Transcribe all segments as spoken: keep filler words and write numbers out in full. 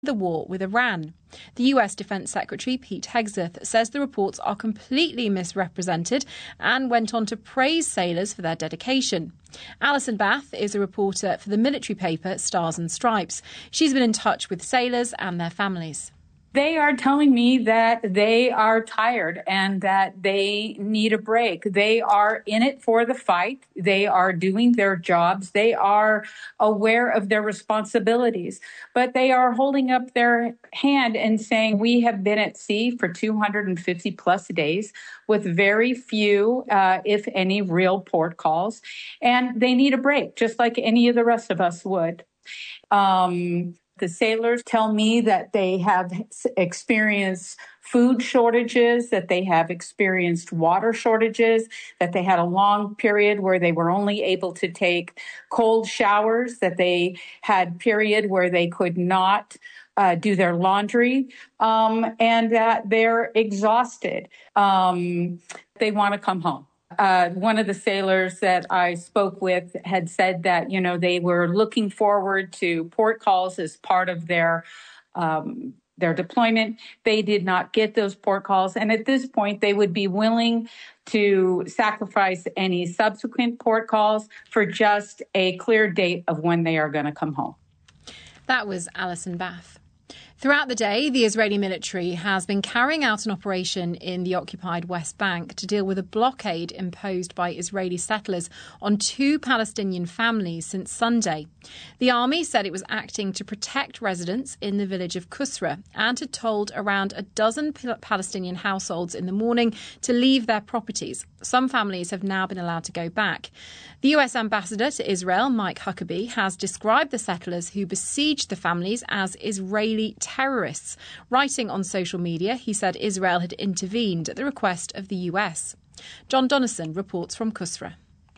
the war with Iran. The U S Defense Secretary Pete Hegseth says the reports are completely misrepresented and went on to praise sailors for their dedication. Alison Bath is a reporter for the military paper Stars and Stripes. She's been in touch with sailors and their families. They are telling me that they are tired and that they need a break. They are in it for the fight. They are doing their jobs. They are aware of their responsibilities, but they are holding up their hand and saying, we have been at sea for two hundred fifty plus days with very few, uh, if any, real port calls, and they need a break, just like any of the rest of us would. Um, The sailors tell me that they have experienced food shortages, that they have experienced water shortages, that they had a long period where they were only able to take cold showers, that they had period where they could not uh, do their laundry, um, and that they're exhausted. Um, they want to come home. Uh, one of the sailors that I spoke with had said that, you know, they were looking forward to port calls as part of their um, their deployment. They did not get those port calls. And at this point, they would be willing to sacrifice any subsequent port calls for just a clear date of when they are going to come home. That was Alison Bath. Throughout the day, the Israeli military has been carrying out an operation in the occupied West Bank to deal with a blockade imposed by Israeli settlers on two Palestinian families since Sunday. The army said it was acting to protect residents in the village of Kusra and had told around a dozen Palestinian households in the morning to leave their properties. Some families have now been allowed to go back. The U S ambassador to Israel, Mike Huckabee, has described the settlers who besieged the families as Israeli terrorists. Writing on social media, he said Israel had intervened at the request of the U S. John Donnison reports from Kusra.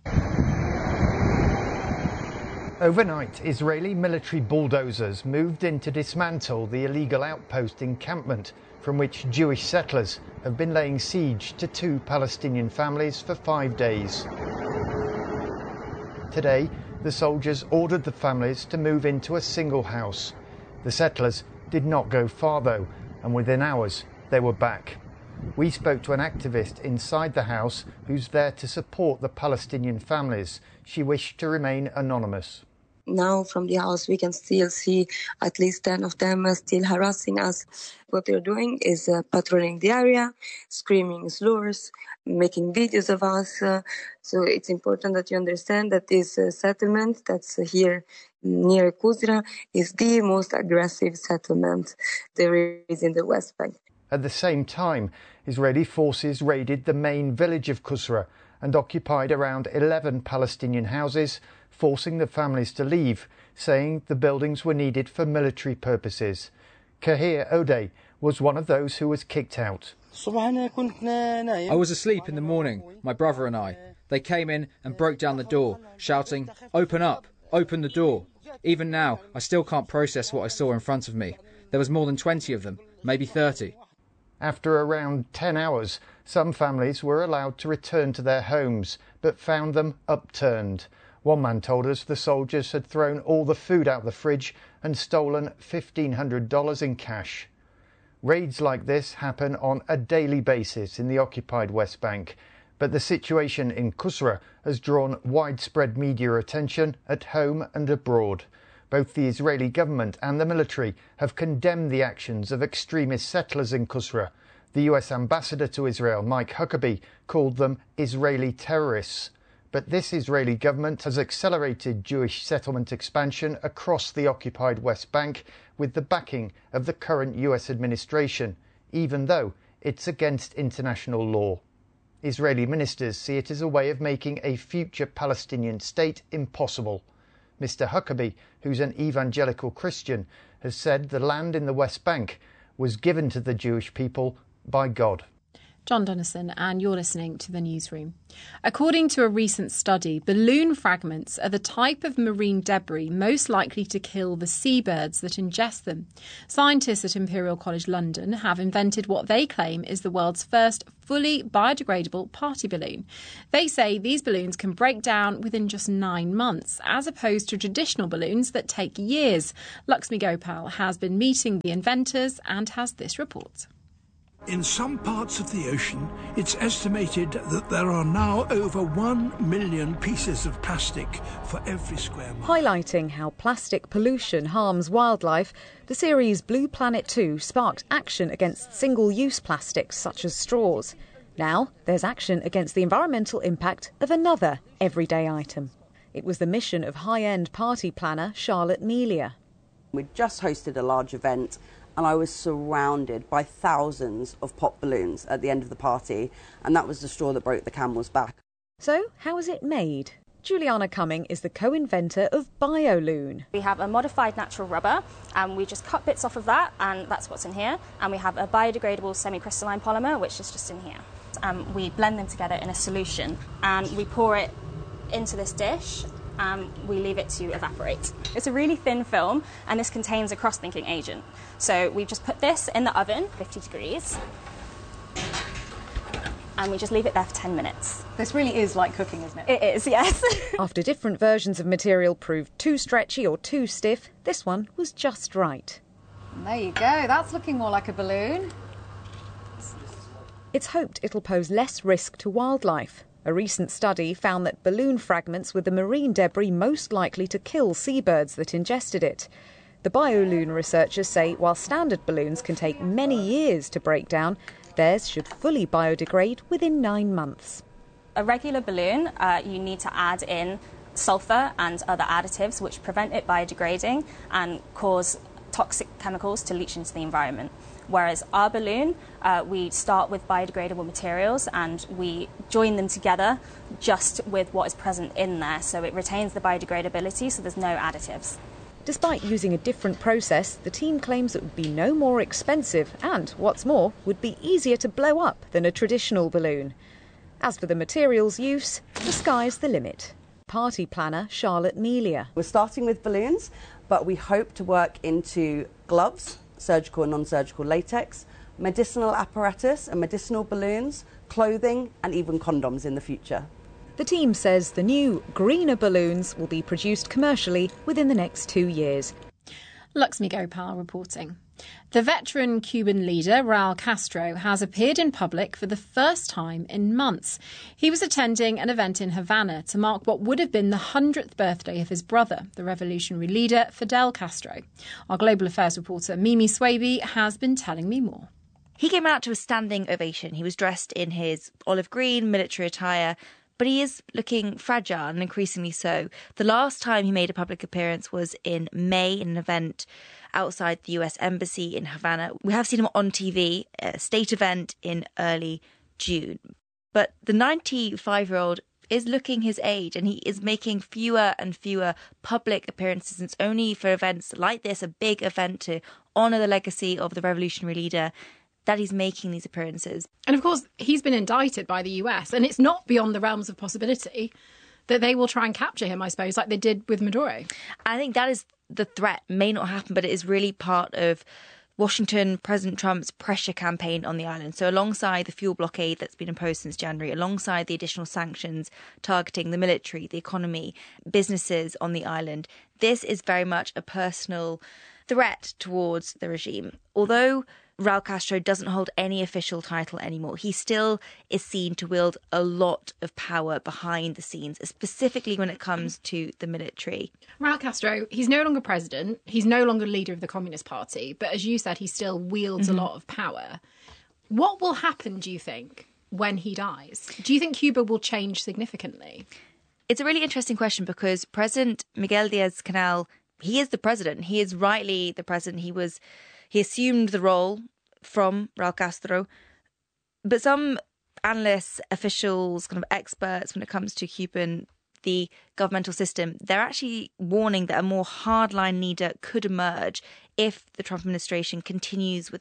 Overnight, Israeli military bulldozers moved in to dismantle the illegal outpost encampment from which Jewish settlers have been laying siege to two Palestinian families for five days. Today, the soldiers ordered the families to move into a single house. The settlers did not go far though, and within hours they were back. We spoke to an activist inside the house who's there to support the Palestinian families. She wished to remain anonymous. Now from the house we can still see at least ten of them still harassing us. What they're doing is uh, patrolling the area, screaming slurs, making videos of us. Uh, so it's important that you understand that this uh, settlement that's uh, here near Kusra is the most aggressive settlement there is in the West Bank. At the same time, Israeli forces raided the main village of Kusra and occupied around eleven Palestinian houses, forcing the families to leave, saying the buildings were needed for military purposes. Kahir Odeh was one of those who was kicked out. I was asleep in the morning, my brother and I. They came in and broke down the door, shouting, "Open up, open the door." Even now, I still can't process what I saw in front of me. There was more than twenty of them, maybe thirty. After around ten hours, some families were allowed to return to their homes, but found them upturned. One man told us the soldiers had thrown all the food out the fridge and stolen fifteen hundred dollars in cash. Raids like this happen on a daily basis in the occupied West Bank, but the situation in Kusra has drawn widespread media attention at home and abroad. Both the Israeli government and the military have condemned the actions of extremist settlers in Kusra. The U S ambassador to Israel, Mike Huckabee, called them Israeli terrorists. But this Israeli government has accelerated Jewish settlement expansion across the occupied West Bank with the backing of the current U S administration, even though it's against international law. Israeli ministers see it as a way of making a future Palestinian state impossible. Mister Huckabee, who's an evangelical Christian, has said the land in the West Bank was given to the Jewish people by God. John Dennison, and you're listening to The Newsroom. According to a recent study, balloon fragments are the type of marine debris most likely to kill the seabirds that ingest them. Scientists at Imperial College London have invented what they claim is the world's first fully biodegradable party balloon. They say these balloons can break down within just nine months, as opposed to traditional balloons that take years. Laxmi Gopal has been meeting the inventors and has this report. In some parts of the ocean, it's estimated that there are now over one million pieces of plastic for every square mile. Highlighting how plastic pollution harms wildlife, the series Blue Planet two sparked action against single-use plastics such as straws. Now there's action against the environmental impact of another everyday item. It was the mission of high-end party planner Charlotte Melia. We just hosted a large event and I was surrounded by thousands of pop balloons at the end of the party, and that was the straw that broke the camel's back. So, how is it made? Juliana Cumming is the co-inventor of BioLoon. We have a modified natural rubber, and we just cut bits off of that, and that's what's in here. And we have a biodegradable semi-crystalline polymer, which is just in here. Um, we blend them together in a solution, and we pour it into this dish. Um, we leave it to evaporate. It's a really thin film, and this contains a cross-linking agent. So we just put this in the oven, fifty degrees, and we just leave it there for ten minutes. This really is like cooking, isn't it? It is, yes. After different versions of material proved too stretchy or too stiff, this one was just right. And there you go. That's looking more like a balloon. It's hoped it'll pose less risk to wildlife. A recent study found that balloon fragments were the marine debris most likely to kill seabirds that ingested it. The BioLoon researchers say while standard balloons can take many years to break down, theirs should fully biodegrade within nine months. A regular balloon, uh, you need to add in sulphur and other additives which prevent it biodegrading and cause toxic chemicals to leach into the environment. Whereas our balloon, uh, we start with biodegradable materials and we join them together just with what is present in there, so it retains the biodegradability, so there's no additives. Despite using a different process, the team claims it would be no more expensive and, what's more, would be easier to blow up than a traditional balloon. As for the materials use, the sky's the limit. Party planner Charlotte Melia. We're starting with balloons, but we hope to work into gloves, surgical and non-surgical latex, medicinal apparatus and medicinal balloons, clothing and even condoms in the future. The team says the new, greener balloons will be produced commercially within the next two years. Laxmi Gopal reporting. The veteran Cuban leader Raul Castro has appeared in public for the first time in months. He was attending an event in Havana to mark what would have been the hundredth birthday of his brother, the revolutionary leader Fidel Castro. Our global affairs reporter Mimi Swaby has been telling me more. He came out to a standing ovation. He was dressed in his olive green military attire, but he is looking fragile and increasingly so. The last time he made a public appearance was in May in an event outside the U S Embassy in Havana. We have seen him on T V, a state event in early June. But the ninety-five-year-old is looking his age and he is making fewer and fewer public appearances. It's only for events like this, a big event to honour the legacy of the revolutionary leader, that he's making these appearances. And of course, he's been indicted by the U S, and it's not beyond the realms of possibility that they will try and capture him, I suppose, like they did with Maduro. I think that is the threat. May not happen, but it is really part of Washington, President Trump's pressure campaign on the island. So alongside the fuel blockade that's been imposed since January, alongside the additional sanctions targeting the military, the economy, businesses on the island, this is very much a personal threat towards the regime. Although Raul Castro doesn't hold any official title anymore, he still is seen to wield a lot of power behind the scenes, specifically when it comes to the military. Raul Castro, he's no longer president, he's no longer leader of the Communist Party, but as you said, he still wields mm-hmm. a lot of power. What will happen, do you think, when he dies? Do you think Cuba will change significantly? It's a really interesting question because President Miguel Díaz-Canel, he is the president. He is rightly the president. He was He assumed the role from Raul Castro. But some analysts, officials, kind of experts when it comes to Cuban, the governmental system, they're actually warning that a more hardline leader could emerge if the Trump administration continues with its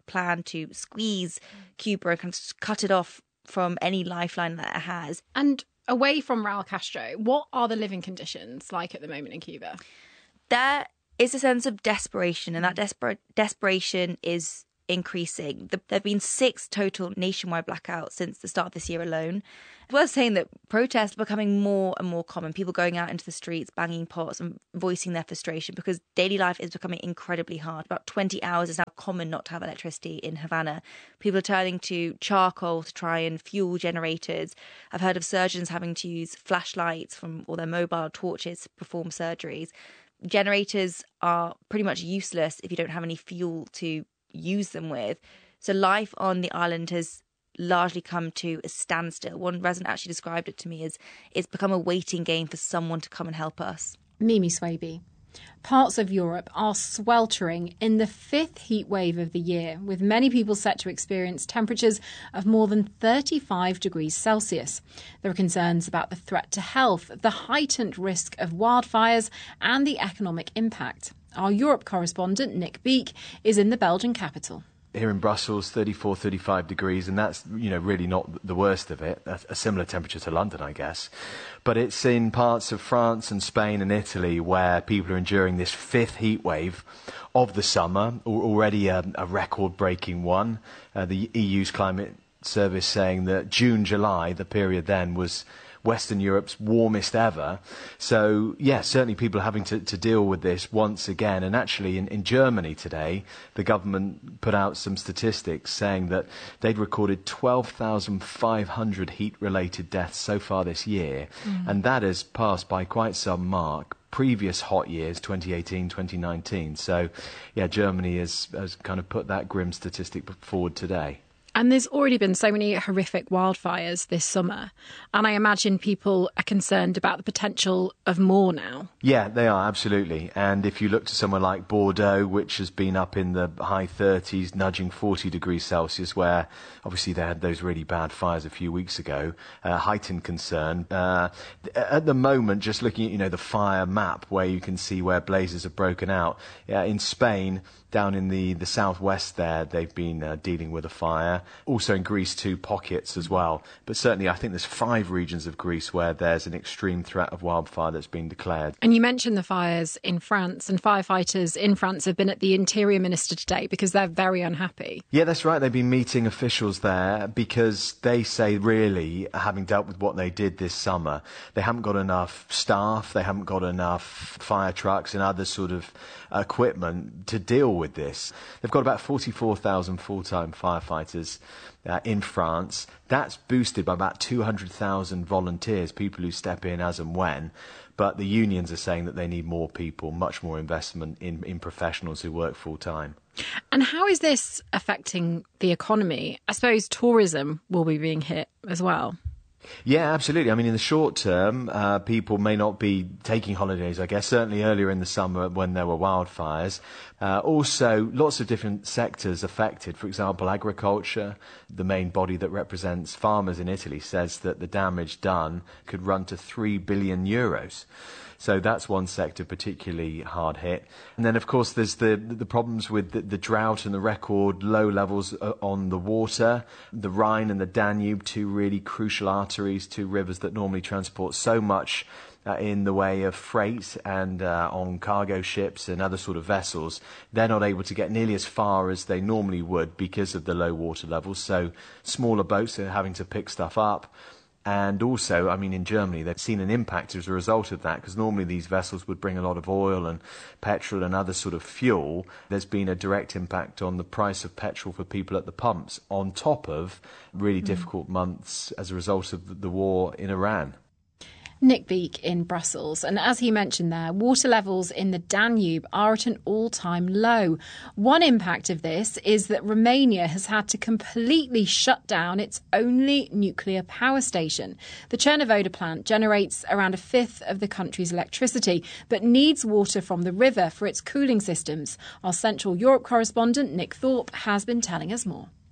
plan to squeeze Cuba and kind of cut it off from any lifeline that it has. And away from Raul Castro, what are the living conditions like at the moment in Cuba? There is a sense of desperation, and that desper- desperation is increasing. There have been six total nationwide blackouts since the start of this year alone. It's worth saying that protests are becoming more and more common. People going out into the streets, banging pots and voicing their frustration because daily life is becoming incredibly hard. About twenty hours is now common not to have electricity in Havana. People are turning to charcoal to try and fuel generators. I've heard of surgeons having to use flashlights from or their mobile torches to perform surgeries. Generators are pretty much useless if you don't have any fuel to use them with. So life on the island has largely come to a standstill. One resident actually described it to me as it's become a waiting game for someone to come and help us. Mimi Swaby. Parts of Europe are sweltering in the fifth heat wave of the year, with many people set to experience temperatures of more than thirty-five degrees Celsius. There are concerns about the threat to health, the heightened risk of wildfires, and the economic impact. Our Europe correspondent, Nick Beek, is in the Belgian capital. Here in Brussels, thirty-four, thirty-five degrees, and that's, you know, really not the worst of it. A, a similar temperature to London, I guess. But it's in parts of France and Spain and Italy where people are enduring this fifth heat wave of the summer, already a, a record-breaking one. Uh, the E U's climate service saying that June, July, the period then, was Western Europe's warmest ever. So, yeah, certainly people are having to, to deal with this once again. And actually, in, in Germany today, the government put out some statistics saying that they'd recorded twelve thousand five hundred heat-related deaths so far this year. Mm. And that has passed by quite some mark previous hot years, twenty eighteen, twenty nineteen. So, yeah, Germany has, has kind of put that grim statistic forward today. And there's already been so many horrific wildfires this summer. And I imagine people are concerned about the potential of more now. Yeah, they are, absolutely. And if you look to somewhere like Bordeaux, which has been up in the high thirties, nudging forty degrees Celsius, where obviously they had those really bad fires a few weeks ago, uh, heightened concern. Uh, at the moment, just looking at, you know, the fire map where you can see where blazes have broken out, uh, in Spain, down in the, the southwest there, they've been uh, dealing with a fire. Also in Greece, two pockets as well. But certainly I think there's five regions of Greece where there's an extreme threat of wildfire that's been declared. And you mentioned the fires in France, and firefighters in France have been at the Interior Minister today because they're very unhappy. Yeah, that's right. They've been meeting officials there because they say really, having dealt with what they did this summer, they haven't got enough staff, they haven't got enough fire trucks and other sort of equipment to deal with this. They've got about forty-four thousand full-time firefighters uh, in France. That's boosted by about two hundred thousand volunteers, people who step in as and when. But the unions are saying that they need more people, much more investment in, in professionals who work full-time. And how is this affecting the economy? I suppose tourism will be being hit as well. Yeah, absolutely. I mean, in the short term, uh, people may not be taking holidays, I guess, certainly earlier in the summer when there were wildfires. Uh, also, lots of different sectors affected. For example, agriculture, the main body that represents farmers in Italy, says that the damage done could run to three billion euros. So that's one sector particularly hard hit. And then, of course, there's the the problems with the, the drought and the record low levels on the water. The Rhine and the Danube, two really crucial arteries, two rivers that normally transport so much uh, in the way of freight and uh, on cargo ships and other sort of vessels. They're not able to get nearly as far as they normally would because of the low water levels. So smaller boats are having to pick stuff up. And also, I mean, in Germany, they've seen an impact as a result of that, because normally these vessels would bring a lot of oil and petrol and other sort of fuel. There's been a direct impact on the price of petrol for people at the pumps, on top of really mm. difficult months as a result of the war in Iran. Nick Beek in Brussels. And as he mentioned there, water levels in the Danube are at an all-time low. One impact of this is that Romania has had to completely shut down its only nuclear power station. The Cernavodă plant generates around a fifth of the country's electricity, but needs water from the river for its cooling systems. Our Central Europe correspondent, Nick Thorpe, has been telling us more.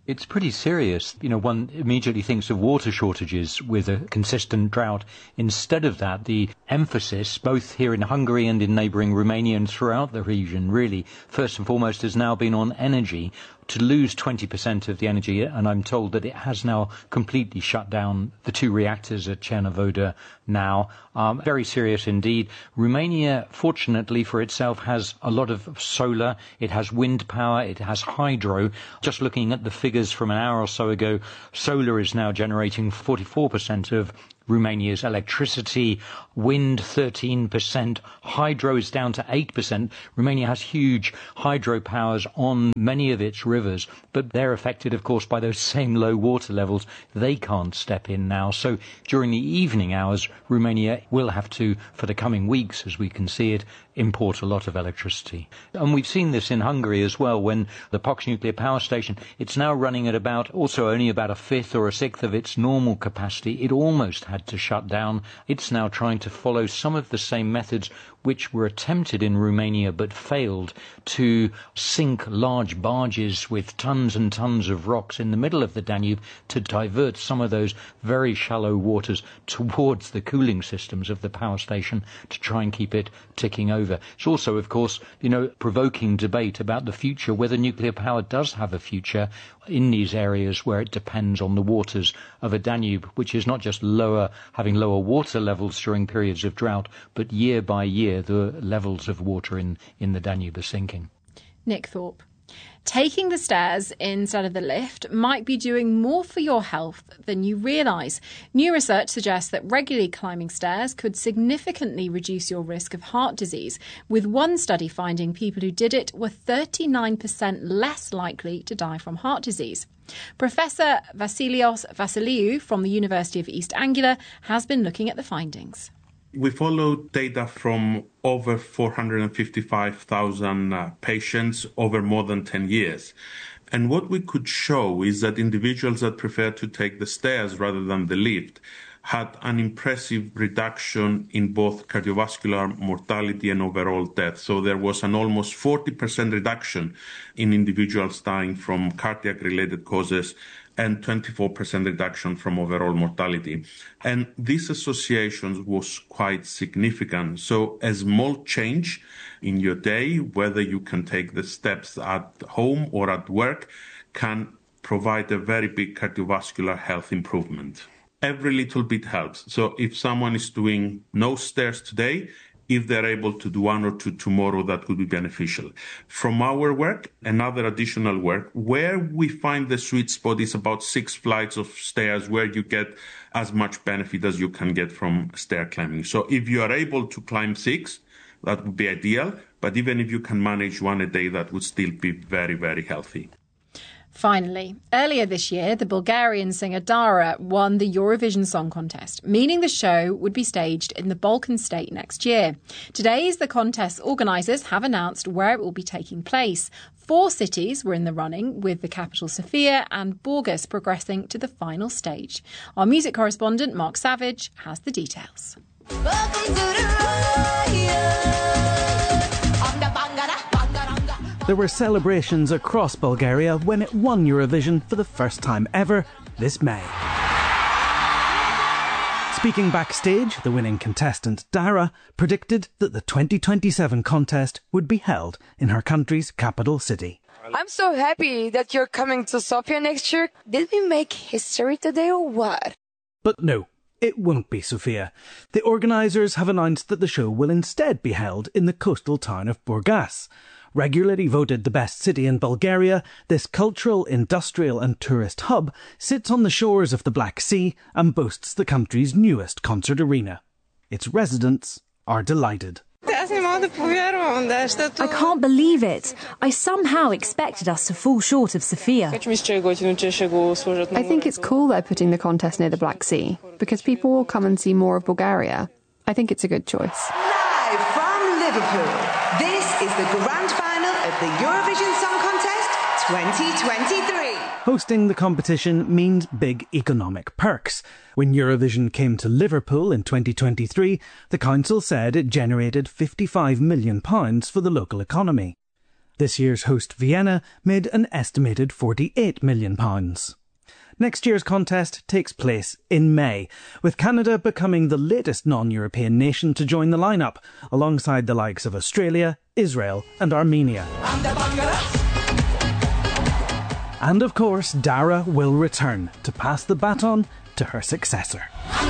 It's pretty serious. You know, one immediately thinks of water shortages with a consistent drought. Instead of that, the emphasis, both here in Hungary and in neighbouring Romania and throughout the region, really, first and foremost, has now been on energy. To lose twenty percent of the energy, and I'm told that it has now completely shut down the two reactors at Cernavodă now. Um, very serious indeed. Romania, fortunately for itself, has a lot of solar, it has wind power, it has hydro. Just looking at the figures from an hour or so ago, solar is now generating forty-four percent of Romania's electricity, wind thirteen percent, hydro is down to eight percent. Romania has huge hydro powers on many of its rivers, but they're affected, of course, by those same low water levels. They can't step in now. So during the evening hours, Romania will have to, for the coming weeks, as we can see it, import a lot of electricity. And we've seen this in Hungary as well, when the Paks nuclear power station, it's now running at about, also only about a fifth or a sixth of its normal capacity. It almost had to shut down. It's now trying to follow some of the same methods which were attempted in Romania but failed, to sink large barges with tons and tons of rocks in the middle of the Danube to divert some of those very shallow waters towards the cooling systems of the power station to try and keep it ticking over. It's also, of course, you know, provoking debate about the future, whether nuclear power does have a future in these areas where it depends on the waters of a Danube, which is not just lower, having lower water levels during periods of drought, but year by year the levels of water in, in the Danube are sinking. Nick Thorpe. Taking the stairs instead of the lift might be doing more for your health than you realise. New research suggests that regularly climbing stairs could significantly reduce your risk of heart disease, with one study finding people who did it were thirty-nine percent less likely to die from heart disease. Professor Vasilios Vassiliou from the University of East Anglia has been looking at the findings. We followed data from over four hundred fifty-five thousand uh, patients over more than ten years. And what we could show is that individuals that prefer to take the stairs rather than the lift had an impressive reduction in both cardiovascular mortality and overall death. So there was an almost forty percent reduction in individuals dying from cardiac-related causes and twenty-four percent reduction from overall mortality. And this association was quite significant. So a small change in your day, whether you can take the steps at home or at work, can provide a very big cardiovascular health improvement. Every little bit helps. So if someone is doing no stairs today, if they're able to do one or two tomorrow, that could be beneficial. From our work, another additional work, where we find the sweet spot is about six flights of stairs where you get as much benefit as you can get from stair climbing. So if you are able to climb six, that would be ideal. But even if you can manage one a day, that would still be very, very healthy. Finally, earlier this year, the Bulgarian singer Dara won the Eurovision Song Contest, meaning the show would be staged in the Balkan state next year. Today, the contest organisers have announced where it will be taking place. Four cities were in the running, with the capital Sofia and Burgas progressing to the final stage. Our music correspondent, Mark Savage, has the details. There were celebrations across Bulgaria when it won Eurovision for the first time ever this May. Speaking backstage, the winning contestant Dara predicted that the twenty twenty-seven contest would be held in her country's capital city. I'm so happy that you're coming to Sofia next year. Did we make history today or what? But no, it won't be Sofia. The organisers have announced that the show will instead be held in the coastal town of Burgas. Regularly voted the best city in Bulgaria, this cultural, industrial and tourist hub sits on the shores of the Black Sea and boasts the country's newest concert arena. Its residents are delighted. I can't believe it. I somehow expected us to fall short of Sofia. I think it's cool they're putting the contest near the Black Sea, because people will come and see more of Bulgaria. I think it's a good choice. Live from Liverpool, this is the grand final of the Eurovision Song Contest twenty twenty-three. Hosting the competition means big economic perks. When Eurovision came to Liverpool in twenty twenty-three, the council said it generated fifty-five million pounds for the local economy. This year's host Vienna made an estimated forty-eight million pounds. Next year's contest takes place in May, with Canada becoming the latest non-European nation to join the lineup, alongside the likes of Australia, Israel and Armenia. And of course, Dara will return to pass the baton to her successor.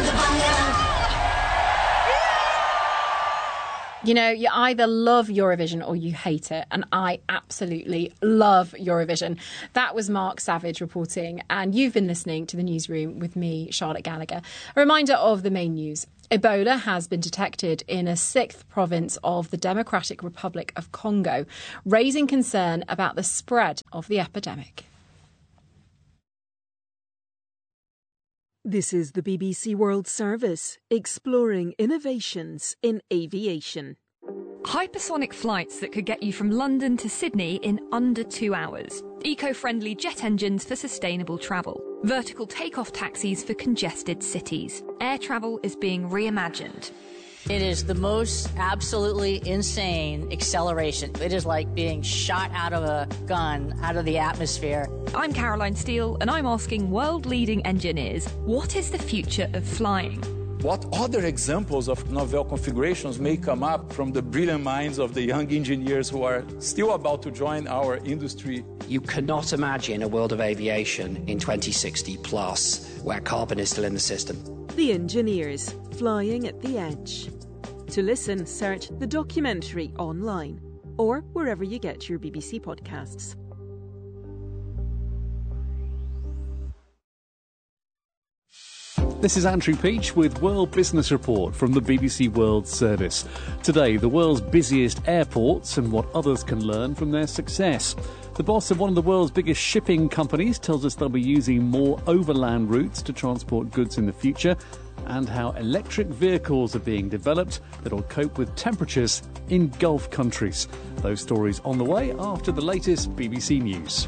You know, you either love Eurovision or you hate it, and I absolutely love Eurovision. That was Mark Savage reporting, and you've been listening to The Newsroom with me, Charlotte Gallagher. A reminder of the main news. Ebola has been detected in a sixth province of the Democratic Republic of Congo, raising concern about the spread of the epidemic. This is the B B C World Service, exploring innovations in aviation. Hypersonic flights that could get you from London to Sydney in under two hours. Eco-friendly jet engines for sustainable travel. Vertical takeoff taxis for congested cities. Air travel is being reimagined. It is the most absolutely insane acceleration. It is like being shot out of a gun, out of the atmosphere. I'm Caroline Steele, and I'm asking world-leading engineers, what is the future of flying? What other examples of novel configurations may come up from the brilliant minds of the young engineers who are still about to join our industry? You cannot imagine a world of aviation in twenty sixty plus where carbon is still in the system. The Engineers, Flying at the Edge. To listen, search the documentary online or wherever you get your B B C podcasts. This is Andrew Peach with World Business Report from the B B C World Service. Today, the world's busiest airports and what others can learn from their success. The boss of one of the world's biggest shipping companies tells us they'll be using more overland routes to transport goods in the future, and how electric vehicles are being developed that'll cope with temperatures in Gulf countries. Those stories on the way after the latest B B C News.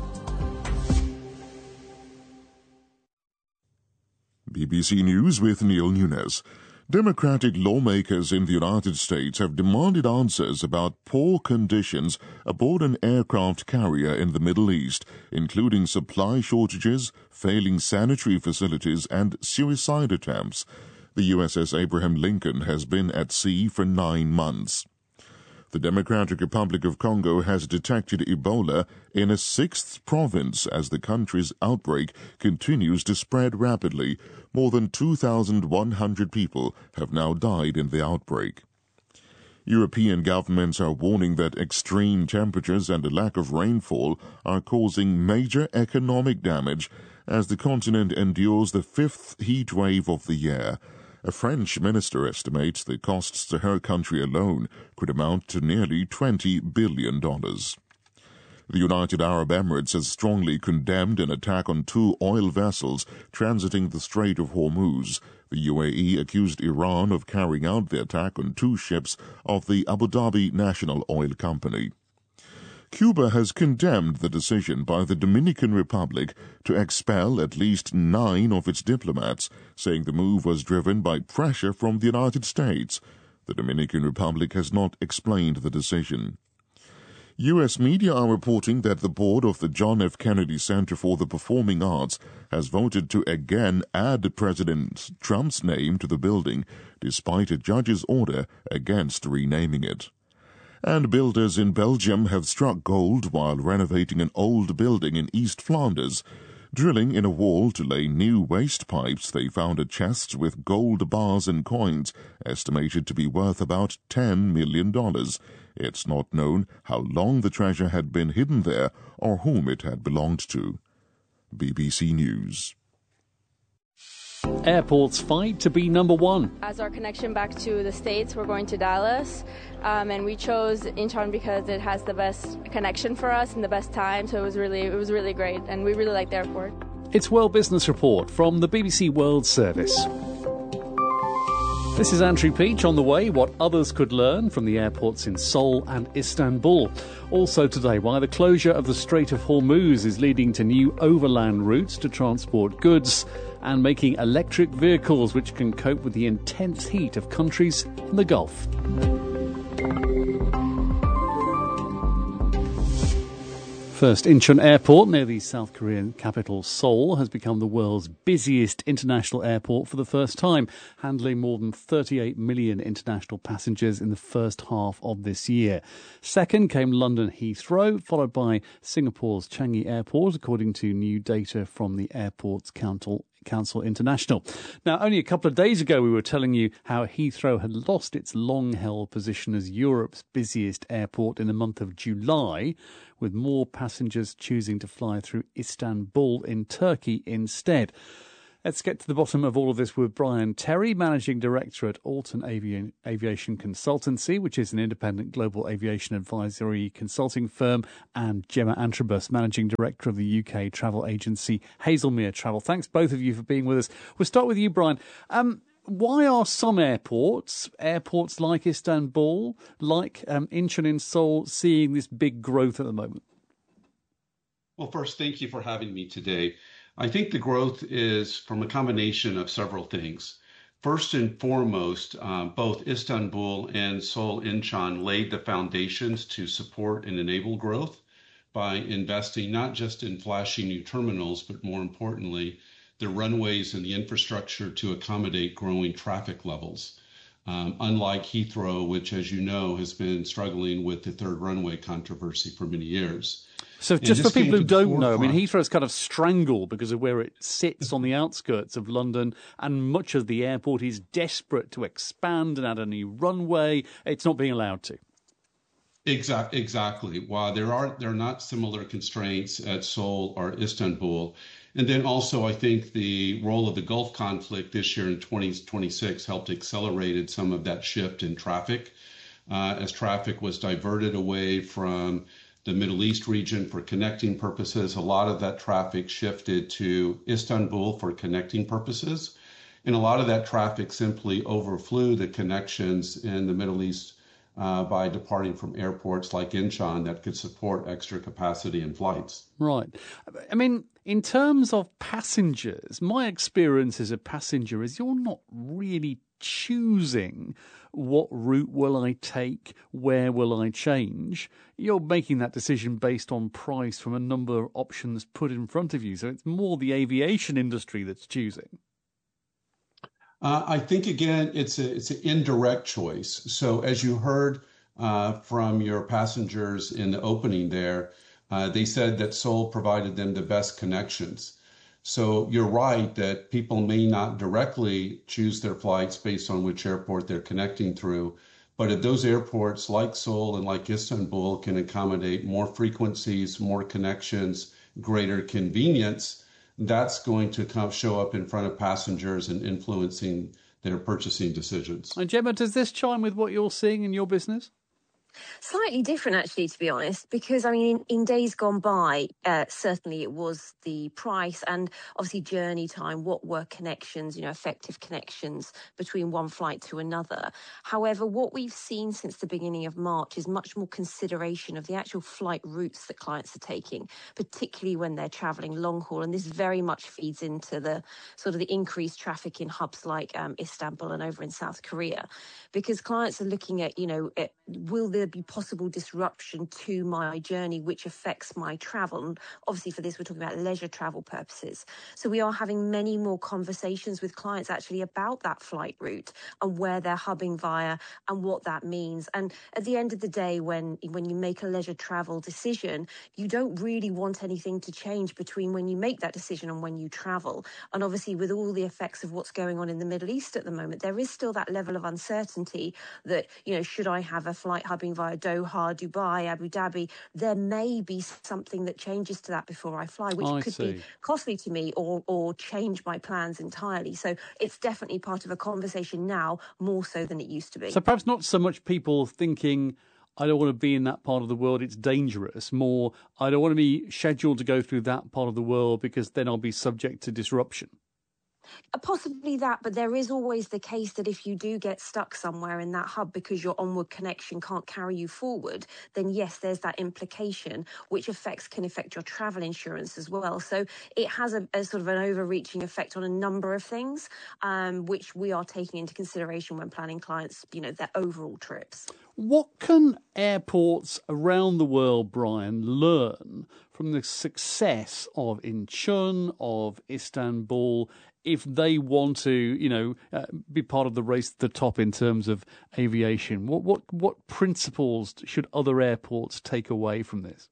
B B C News with Neil Nunes. Democratic lawmakers in the United States have demanded answers about poor conditions aboard an aircraft carrier in the Middle East, including supply shortages, failing sanitary facilities, and suicide attempts. The U S S Abraham Lincoln has been at sea for nine months. The Democratic Republic of Congo has detected Ebola in a sixth province as the country's outbreak continues to spread rapidly. More than two thousand one hundred people have now died in the outbreak. European governments are warning that extreme temperatures and a lack of rainfall are causing major economic damage as the continent endures the fifth heat wave of the year. A French minister estimates the costs to her country alone could amount to nearly twenty billion dollars. The United Arab Emirates has strongly condemned an attack on two oil vessels transiting the Strait of Hormuz. The U A E accused Iran of carrying out the attack on two ships of the Abu Dhabi National Oil Company. Cuba has condemned the decision by the Dominican Republic to expel at least nine of its diplomats, saying the move was driven by pressure from the United States. The Dominican Republic has not explained the decision. U S media are reporting that the board of the John F. Kennedy Center for the Performing Arts has voted to again add President Trump's name to the building, despite a judge's order against renaming it. And builders in Belgium have struck gold while renovating an old building in East Flanders. Drilling in a wall to lay new waste pipes, they found a chest with gold bars and coins, estimated to be worth about ten million dollars. It's not known how long the treasure had been hidden there or whom it had belonged to. B B C News. Airports fight to be number one. As our connection back to the States, we're going to Dallas, um, and we chose Incheon because it has the best connection for us and the best time, so it was really, it was really great, and we really like the airport. It's World Business Report from the B B C World Service. This is Andrew Peach. On the way, what others could learn from the airports in Seoul and Istanbul. Also today, why the closure of the Strait of Hormuz is leading to new overland routes to transport goods and making electric vehicles which can cope with the intense heat of countries in the Gulf. First, Incheon Airport, near the South Korean capital Seoul, has become the world's busiest international airport for the first time, handling more than thirty-eight million international passengers in the first half of this year. Second came London Heathrow, followed by Singapore's Changi Airport, according to new data from the Airports Council. Council International. Now, only a couple of days ago, we were telling you how Heathrow had lost its long-held position as Europe's busiest airport in the month of July, with more passengers choosing to fly through Istanbul in Turkey instead. Let's get to the bottom of all of this with Brian Terry, Managing Director at Alton Avi- Aviation Consultancy, which is an independent global aviation advisory consulting firm, and Gemma Antrobus, Managing Director of the U K travel agency Hazelmere Travel. Thanks both of you for being with us. We'll start with you, Brian. Um, why are some airports, airports like Istanbul, like um, Incheon in Seoul, seeing this big growth at the moment? Well, first, thank you for having me today. I think the growth is from a combination of several things. First and foremost, uh, both Istanbul and Seoul Incheon laid the foundations to support and enable growth by investing not just in flashy new terminals, but more importantly, the runways and the infrastructure to accommodate growing traffic levels. Um, unlike Heathrow, which, as you know, has been struggling with the third runway controversy for many years. So just for people who don't know, I mean, Heathrow's kind of strangled because of where it sits on the outskirts of London, and much of the airport is desperate to expand and add a new runway. It's not being allowed to. Exactly. Exactly. While there are there are not similar constraints at Seoul or Istanbul. And then also, I think the role of the Gulf conflict this year in twenty twenty-six helped accelerated some of that shift in traffic, uh, as traffic was diverted away from the Middle East region for connecting purposes. A lot of that traffic shifted to Istanbul for connecting purposes. And a lot of that traffic simply overflew the connections in the Middle East uh, by departing from airports like Incheon that could support extra capacity in flights. Right. I mean, in terms of passengers, my experience as a passenger is you're not really choosing what route will I take, where will I change. You're making that decision based on price from a number of options put in front of you. So it's more the aviation industry that's choosing. Uh, I think, again, it's a, it's an indirect choice. So as you heard uh, from your passengers in the opening there, uh, they said that Seoul provided them the best connections. So you're right that people may not directly choose their flights based on which airport they're connecting through. But if those airports like Seoul and like Istanbul can accommodate more frequencies, more connections, greater convenience, that's going to come show up in front of passengers and influencing their purchasing decisions. And Gemma, does this chime with what you're seeing in your business? Slightly different, actually, to be honest, because, I mean, in, in days gone by, uh, certainly it was the price and obviously journey time, what were connections, you know, effective connections between one flight to another. However, what we've seen since the beginning of March is much more consideration of the actual flight routes that clients are taking, particularly when they're travelling long haul. And this very much feeds into the sort of the increased traffic in hubs like um, Istanbul and over in South Korea, because clients are looking at, you know, it, will there be possible disruption to my journey which affects my travel? And obviously for this we're talking about leisure travel purposes, so we are having many more conversations with clients actually about that flight route and where they're hubbing via and what that means. And at the end of the day, when when you make a leisure travel decision, you don't really want anything to change between when you make that decision and when you travel. And obviously with all the effects of what's going on in the Middle East at the moment, there is still that level of uncertainty that, you know, should I have a flight hubbing via Doha, Dubai, Abu Dhabi, there may be something that changes to that before I fly, which I could see. be costly to me or or change my plans entirely. So it's definitely part of a conversation now, more so than it used to be. So perhaps not so much people thinking, I don't want to be in that part of the world, it's dangerous. More, I don't want to be scheduled to go through that part of the world because then I'll be subject to disruption. Possibly that, but there is always the case that if you do get stuck somewhere in that hub because your onward connection can't carry you forward, then yes, there's that implication, which affects can affect your travel insurance as well. So it has a, a sort of an overreaching effect on a number of things, um, which we are taking into consideration when planning clients, you know, their overall trips. What can airports around the world, Brian, learn from the success of Incheon, of Istanbul, if they want to, you know, uh, be part of the race to the top in terms of aviation? What what what principles should other airports take away from this?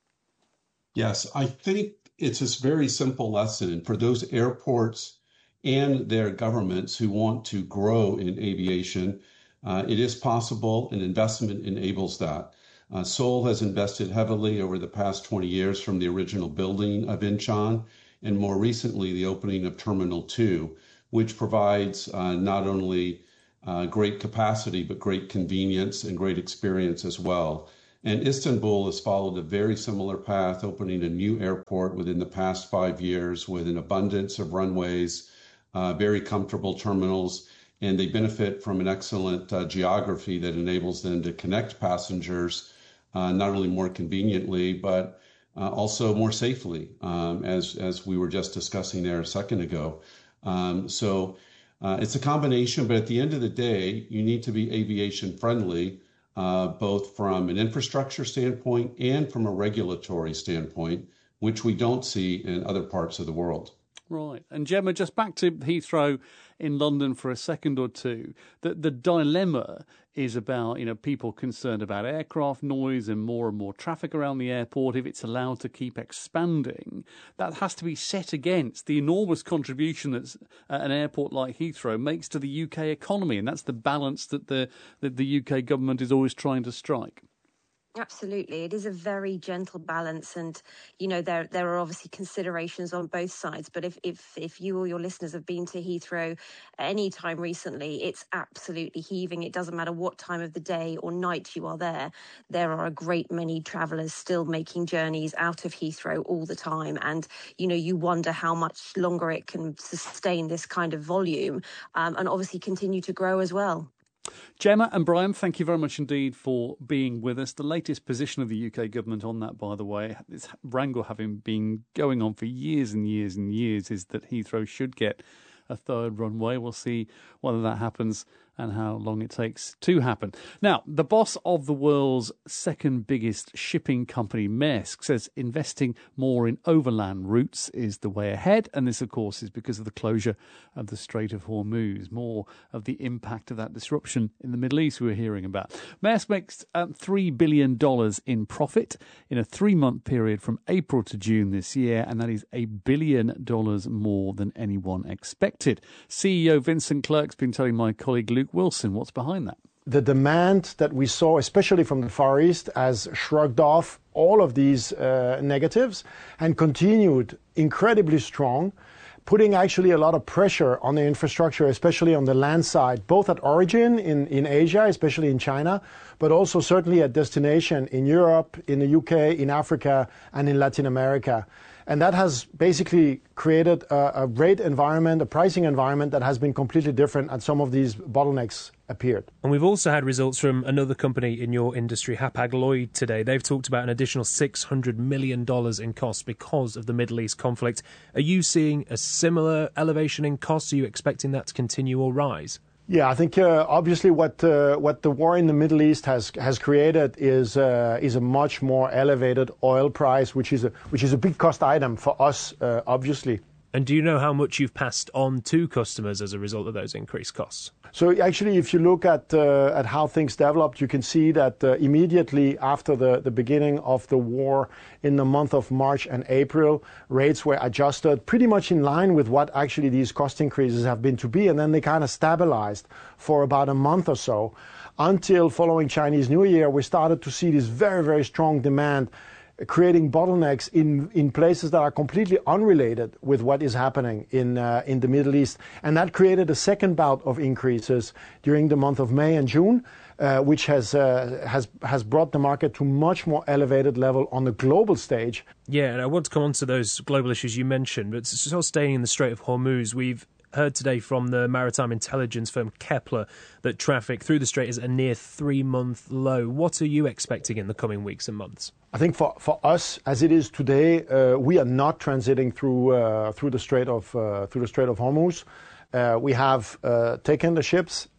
Yes, I think it's a very simple lesson for those airports and their governments who want to grow in aviation. Uh, it is possible, and investment enables that. Uh, Seoul has invested heavily over the past twenty years, from the original building of Incheon and more recently the opening of Terminal two, which provides uh, not only uh, great capacity, but great convenience and great experience as well. And Istanbul has followed a very similar path, opening a new airport within the past five years with an abundance of runways, uh, very comfortable terminals, and they benefit from an excellent uh, geography that enables them to connect passengers uh, not only more conveniently, but uh, also more safely, um, as, as we were just discussing there a second ago. Um, so uh, it's a combination, but at the end of the day, you need to be aviation friendly, uh, both from an infrastructure standpoint and from a regulatory standpoint, which we don't see in other parts of the world. Right. And Gemma, just back to Heathrow in London for a second or two. The, the dilemma is about, you know, people concerned about aircraft noise and more and more traffic around the airport. If it's allowed to keep expanding, that has to be set against the enormous contribution that an airport like Heathrow makes to the U K economy. And that's the balance that the, that the U K government is always trying to strike. Absolutely. It is a very gentle balance. And, you know, there there are obviously considerations on both sides. But if, if, if you or your listeners have been to Heathrow any time recently, it's absolutely heaving. It doesn't matter what time of the day or night you are there. There are a great many travellers still making journeys out of Heathrow all the time. And, you know, you wonder how much longer it can sustain this kind of volume um, and obviously continue to grow as well. Gemma and Brian, thank you very much indeed for being with us. The latest position of the U K government on that, by the way, this wrangle having been going on for years and years and years, is that Heathrow should get a third runway. We'll see whether that happens and how long it takes to happen. Now, the boss of the world's second biggest shipping company, Maersk, says investing more in overland routes is the way ahead. And this, of course, is because of the closure of the Strait of Hormuz. More of the impact of that disruption in the Middle East we were hearing about. Maersk makes um, three billion dollars in profit in a three-month period from April to June this year, and that is a billion dollars more than anyone expected. C E O Vincent Clerk's been telling my colleague Luke Wilson what's behind that. The demand that we saw, especially from the Far East, has shrugged off all of these uh, negatives and continued incredibly strong, putting actually a lot of pressure on the infrastructure, especially on the land side, both at origin in, in Asia, especially in China, but also certainly at destination in Europe, in the U K, in Africa, and in Latin America. And that has basically created a, a rate environment, a pricing environment that has been completely different, and some of these bottlenecks appeared. And we've also had results from another company in your industry, Hapag-Lloyd, today. They've talked about an additional six hundred million dollars in costs because of the Middle East conflict. Are you seeing a similar elevation in costs? Are you expecting that to continue or rise? Yeah, I think uh, obviously what uh, what the war in the Middle East has has created is uh, is a much more elevated oil price, which is a which is a big cost item for us, uh, obviously. And do you know how much you've passed on to customers as a result of those increased costs? So actually, if you look at uh, at how things developed, you can see that uh, immediately after the, the beginning of the war, in the month of March and April, rates were adjusted pretty much in line with what actually these cost increases have been to be. And then they kind of stabilized for about a month or so until following Chinese New Year, we started to see this very, very strong demand, creating bottlenecks in, in places that are completely unrelated with what is happening in uh, in the Middle East. And that created a second bout of increases during the month of May and June, uh, which has, uh, has, has brought the market to much more elevated level on the global stage. Yeah, and I want to come on to those global issues you mentioned, but sort of staying in the Strait of Hormuz, we've heard today from the maritime intelligence firm Kepler that traffic through the strait is a near three-month low. What are you expecting in the coming weeks and months? I think for, for us, as it is today, uh, we are not transiting through uh, through the Strait of uh, through the Strait of Hormuz. Uh, we have uh, taken the ships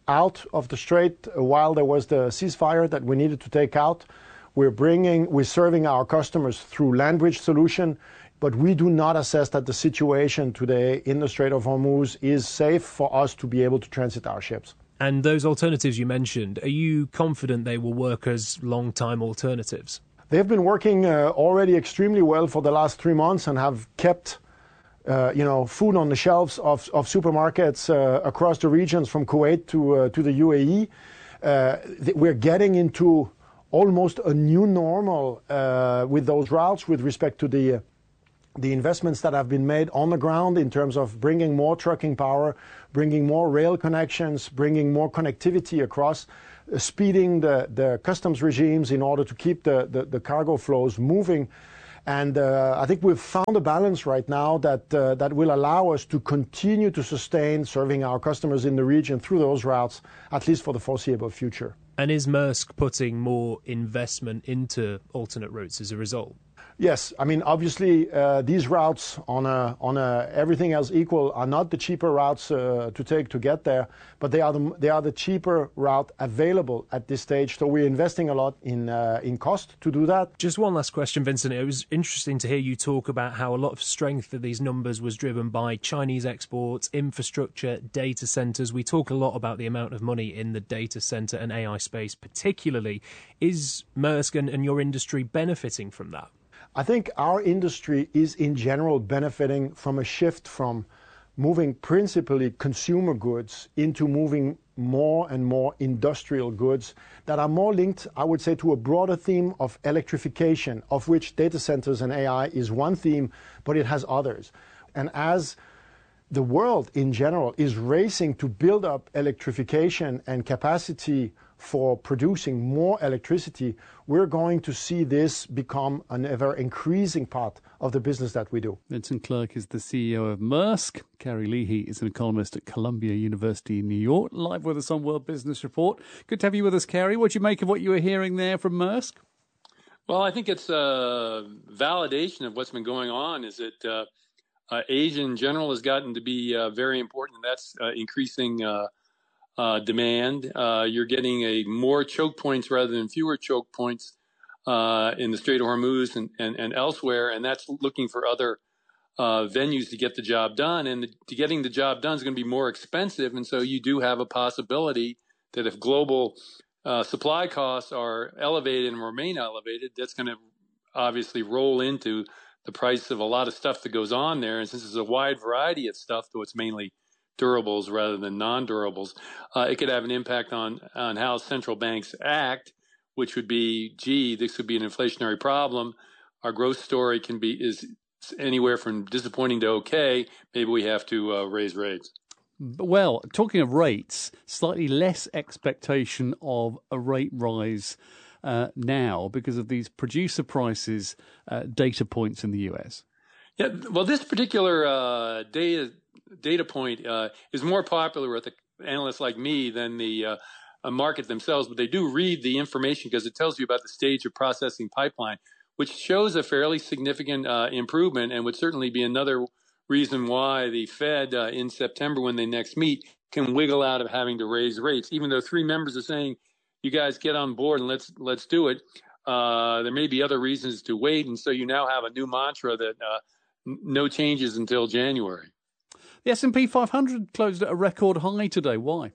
out of the strait while there was the ceasefire that we needed to take out. We're bringing, we're serving our customers through land bridge solution, but we do not assess that the situation today in the Strait of Hormuz is safe for us to be able to transit our ships. And those alternatives you mentioned, are you confident they will work as long-time alternatives? They've been working uh, already extremely well for the last three months and have kept uh, you know, food on the shelves of, of supermarkets uh, across the regions from Kuwait to, uh, to the U A E. Uh, we're getting into almost a new normal uh, with those routes with respect to the, uh, the investments that have been made on the ground in terms of bringing more trucking power, bringing more rail connections, bringing more connectivity across, uh, speeding the, the customs regimes in order to keep the, the, the cargo flows moving. And uh, I think we've found a balance right now that, uh, that will allow us to continue to sustain serving our customers in the region through those routes, at least for the foreseeable future. And is Maersk putting more investment into alternate routes as a result? Yes, I mean, obviously, uh, these routes on a, on a everything else equal are not the cheaper routes uh, to take to get there, but they are the they are the cheaper route available at this stage. So we're investing a lot in uh, in cost to do that. Just one last question, Vincent. It was interesting to hear you talk about how a lot of strength of these numbers was driven by Chinese exports, infrastructure, data centres. We talk a lot about the amount of money in the data centre and A I space, particularly. Is Maersk and, and your industry benefiting from that? I think our industry is in general benefiting from a shift from moving principally consumer goods into moving more and more industrial goods that are more linked, I would say, to a broader theme of electrification, of which data centers and A I is one theme, but it has others. And as the world in general is racing to build up electrification and capacity for producing more electricity, we're going to see this become an ever increasing part of the business that we do. Vincent Clerc is the C E O of Maersk. Carrie Leahy is an economist at Columbia University in New York, live with us on World Business Report. Good to have you with us, Carrie. What do you make of what you were hearing there from Maersk? Well, I think it's a validation of what's been going on, is that uh, uh, Asia in general has gotten to be uh, very important. That's uh, increasing uh, Uh, demand. Uh, you're getting a more choke points rather than fewer choke points uh, in the Strait of Hormuz and, and, and elsewhere, and that's looking for other uh, venues to get the job done. And the, to getting the job done is going to be more expensive, and so you do have a possibility that if global uh, supply costs are elevated and remain elevated, that's going to obviously roll into the price of a lot of stuff that goes on there. And since there's a wide variety of stuff, though it's mainly durables rather than non-durables, uh, it could have an impact on, on how central banks act, which would be, gee, this could be an inflationary problem. Our growth story can be is anywhere from disappointing to okay. Maybe we have to uh, raise rates. Well, talking of rates, slightly less expectation of a rate rise uh, now because of these producer prices uh, data points in the U S. Yeah, well, this particular uh, data data point uh, is more popular with analysts like me than the uh, uh, market themselves, but they do read the information because it tells you about the stage of processing pipeline, which shows a fairly significant uh, improvement and would certainly be another reason why the Fed uh, in September, when they next meet, can wiggle out of having to raise rates. Even though three members are saying, you guys get on board and let's let's do it, uh, there may be other reasons to wait. And so you now have a new mantra that uh, n- no changes until January. The S and P five hundred closed at a record high today. Why?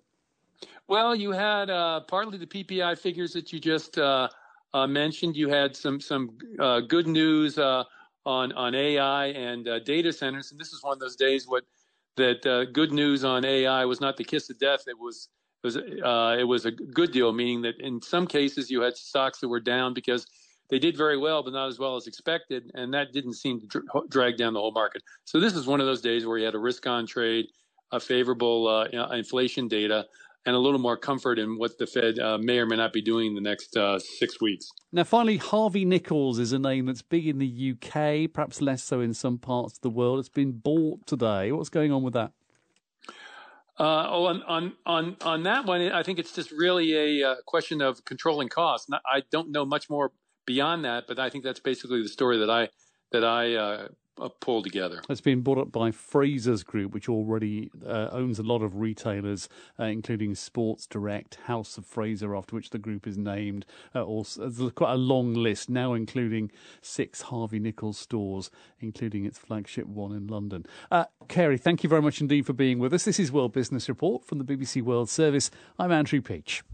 Well, you had uh, partly the P P I figures that you just uh, uh, mentioned. You had some some uh, good news uh, on on A I and uh, data centers, and this is one of those days what that uh, good news on A I was not the kiss of death. It was it was uh, it was a good deal, meaning that in some cases you had stocks that were down because they did very well, but not as well as expected, and that didn't seem to dr- drag down the whole market. So this is one of those days where you had a risk-on trade, a favorable uh, you know, inflation data, and a little more comfort in what the Fed uh, may or may not be doing in the next uh, six weeks. Now, finally, Harvey Nichols is a name that's big in the U K, perhaps less so in some parts of the world. It's been bought today. What's going on with that? Uh, oh, on, on on on that one, I think it's just really a uh, question of controlling costs. Not, I don't know much more beyond that, but I think that's basically the story that I that I uh, uh, pull together. It's been brought up by Frasers Group, which already uh, owns a lot of retailers, uh, including Sports Direct, House of Fraser, after which the group is named. Uh, also, there's quite a long list, now including six Harvey Nichols stores, including its flagship one in London. Uh, Carey, thank you very much indeed for being with us. This is World Business Report from the B B C World Service. I'm Andrew Peach.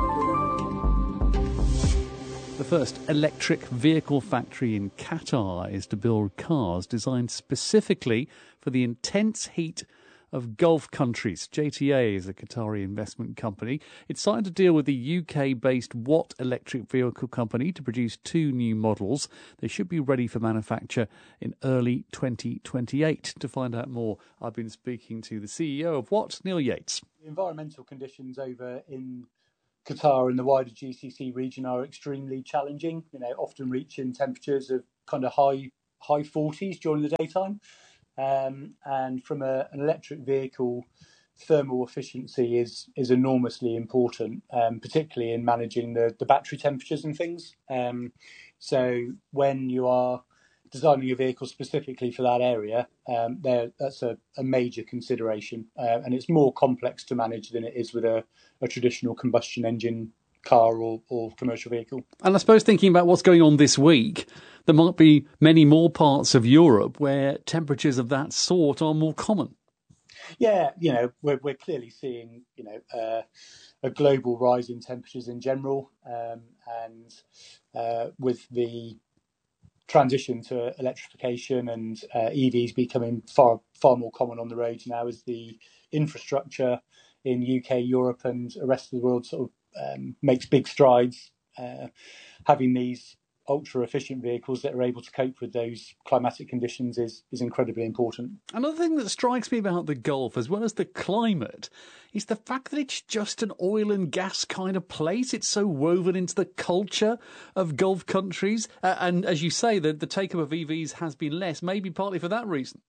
The first electric vehicle factory in Qatar is to build cars designed specifically for the intense heat of Gulf countries. J T A is a Qatari investment company. It signed a deal with the U K-based Watt electric vehicle company to produce two new models. They should be ready for manufacture in early twenty twenty-eight. To find out more, I've been speaking to the C E O of Watt, Neil Yates. The environmental conditions over in Qatar and the wider G C C region are extremely challenging, you know, often reaching temperatures of kind of high high forties during the daytime. Um, and from a, an electric vehicle, thermal efficiency is is enormously important, um, particularly in managing the, the battery temperatures and things. Um, so when you are designing a vehicle specifically for that area, um, there that's a, a major consideration, uh, and it's more complex to manage than it is with a, a traditional combustion engine car or, or commercial vehicle. And I suppose thinking about what's going on this week, there might be many more parts of Europe where temperatures of that sort are more common. Yeah, you know, we're we're clearly seeing, you know, uh, a global rise in temperatures in general, um, and uh, with the transition to electrification and uh, E Vs becoming far far more common on the roads now, as the infrastructure in U K, Europe, and the rest of the world sort of um, makes big strides. Uh, having these ultra efficient vehicles that are able to cope with those climatic conditions is is incredibly important. Another thing that strikes me about the Gulf, as well as the climate, is the fact that it's just an oil and gas kind of place. It's so woven into the culture of Gulf countries. Uh, and as you say, the, the take-up of E Vs has been less, maybe partly for that reason.